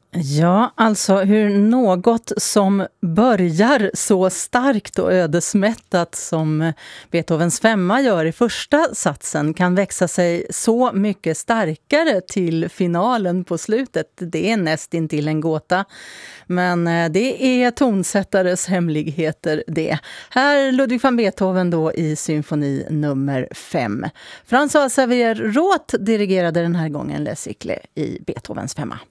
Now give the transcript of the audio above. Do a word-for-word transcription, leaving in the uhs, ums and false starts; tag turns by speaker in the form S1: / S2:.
S1: Ja, alltså hur något som börjar så starkt och ödesmättat som Beethovens femma gör i första satsen kan växa sig så mycket starkare till finalen på slutet. Det är nästintill en gåta. Men det är tonsättares hemligheter det. Här Ludwig van Beethoven då i symfoni nummer fem. François Xavier Roth dirigerade den här gången Les Cycles i Beethovens femma.